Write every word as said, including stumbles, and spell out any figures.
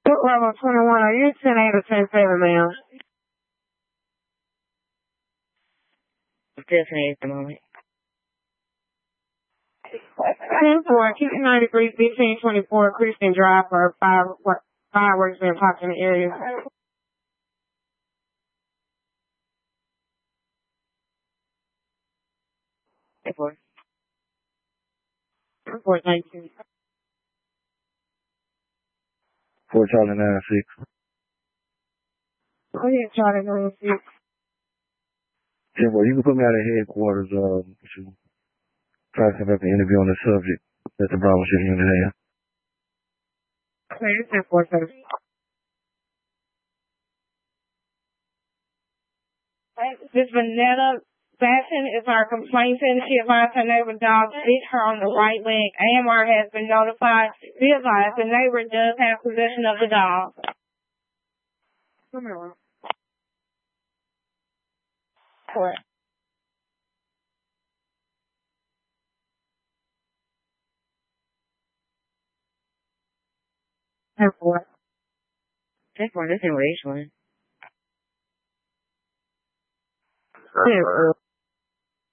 Level twenty-one, are you ten eight or ten seven, ma'am? Still ten eight at the moment. ten four, keep ninety degrees, fifteen twenty-four, Christian Drive for five, fireworks being popped in the area. ten four. ten four, thank you. four Charlie nine six. Oh, yeah, Charlie nine six. ten four, you can put me out of headquarters, uh, to try to set up an interview on the subject that the Bravo City unit has. Okay, it's ten four, sir. This Vanetta Bastion is our complainant. She advised her neighbor dog bit her on the right leg. A M R has been notified. Be advised, the neighbor does have possession of the dog. Come here. Correct. ten four. ten four, this in Rangeland. ten four.